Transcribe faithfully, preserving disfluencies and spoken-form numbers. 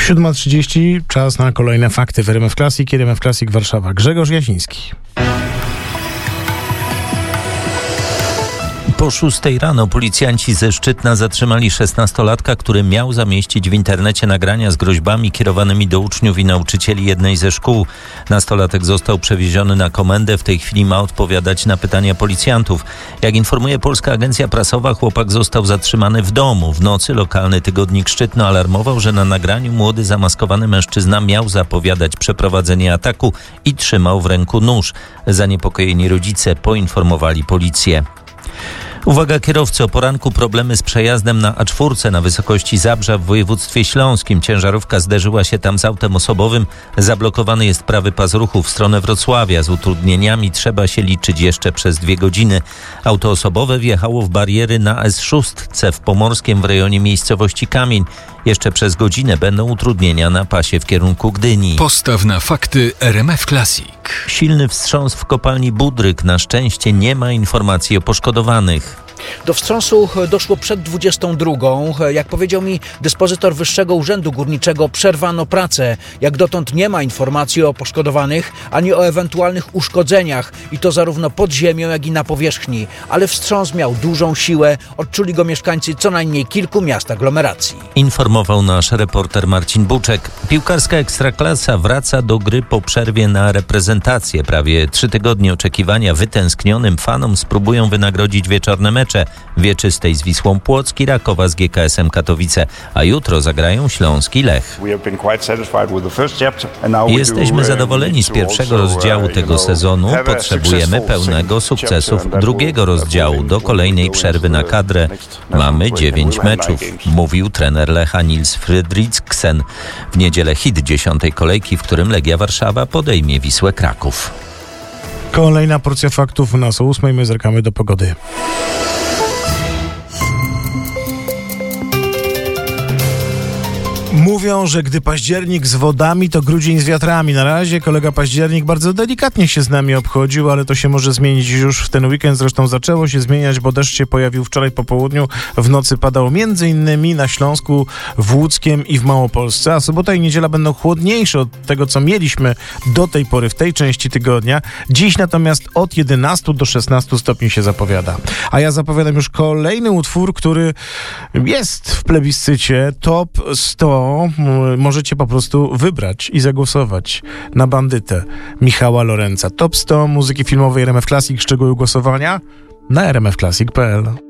siódma trzydzieści, czas na kolejne fakty w R M F Classic, R M F Classic Warszawa. Grzegorz Jasiński. Po szóstej rano policjanci ze Szczytna zatrzymali szesnastolatka, który miał zamieścić w internecie nagrania z groźbami kierowanymi do uczniów i nauczycieli jednej ze szkół. Nastolatek został przewieziony na komendę. W tej chwili ma odpowiadać na pytania policjantów. Jak informuje Polska Agencja Prasowa, chłopak został zatrzymany w domu. W nocy lokalny tygodnik Szczytno alarmował, że na nagraniu młody zamaskowany mężczyzna miał zapowiadać przeprowadzenie ataku i trzymał w ręku nóż. Zaniepokojeni rodzice poinformowali policję. Uwaga kierowcy, o poranku problemy z przejazdem na A cztery na wysokości Zabrza w województwie śląskim. Ciężarówka zderzyła się tam z autem osobowym. Zablokowany jest prawy pas ruchu w stronę Wrocławia. Z utrudnieniami trzeba się liczyć jeszcze przez dwie godziny. Auto osobowe wjechało w bariery na S sześć w Pomorskiem w rejonie miejscowości Kamień. Jeszcze przez godzinę będą utrudnienia na pasie w kierunku Gdyni. Postaw na fakty R M F Classic. Silny wstrząs w kopalni Budryk. Na szczęście nie ma informacji o poszkodowanych. Do wstrząsu doszło przed dwudziestą drugą. Jak powiedział mi dyspozytor Wyższego Urzędu Górniczego, przerwano pracę. Jak dotąd nie ma informacji o poszkodowanych, ani o ewentualnych uszkodzeniach. I to zarówno pod ziemią, jak i na powierzchni. Ale wstrząs miał dużą siłę. Odczuli go mieszkańcy co najmniej kilku miast aglomeracji. Informował nasz reporter Marcin Buczek. Piłkarska Ekstraklasa wraca do gry po przerwie na reprezentację. Prawie trzy tygodnie oczekiwania wytęsknionym fanom spróbują wynagrodzić wieczorne mecze. Wieczystej z Wisłą Płock i Rakowa z G K S em Katowice, a jutro zagrają Śląski Lech. Jesteśmy zadowoleni z pierwszego rozdziału tego sezonu. Potrzebujemy pełnego sukcesu drugiego rozdziału. Do kolejnej przerwy na kadrę mamy dziewięć meczów, mówił trener Lecha Nils Frydriksen. W niedzielę hit dziesiątej kolejki, w którym Legia Warszawa podejmie Wisłę Kraków. Kolejna porcja faktów na o ósmej. My zerkamy do pogody. Mówią, że gdy październik z wodami, to grudzień z wiatrami. Na razie kolega październik bardzo delikatnie się z nami obchodził, ale to się może zmienić już w ten weekend. Zresztą zaczęło się zmieniać, bo deszcz się pojawił wczoraj po południu. W nocy padał między innymi na Śląsku, w Łódzkiem i w Małopolsce. A sobota i niedziela będą chłodniejsze od tego, co mieliśmy do tej pory w tej części tygodnia. Dziś natomiast od jedenastu do szesnastu stopni się zapowiada. A ja zapowiadam już kolejny utwór, który jest w plebiscycie Top sto. Możecie po prostu wybrać i zagłosować na Bandytę Michała Lorenza. Top sto muzyki filmowej R M F Classic. Szczegóły głosowania na r m f classic kropka p l.